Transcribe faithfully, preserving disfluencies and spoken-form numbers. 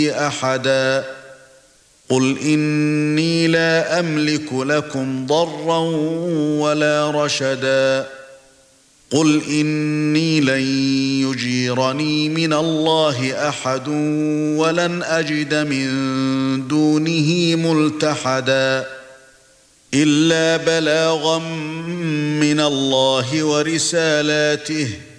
أحدا قل إني لا أملك لكم ضرا ولا رشدا قل إني لن يجيرني من الله أحد ولن أجد من دونه ملتحدا إلا بلاغا من الله ورسالاته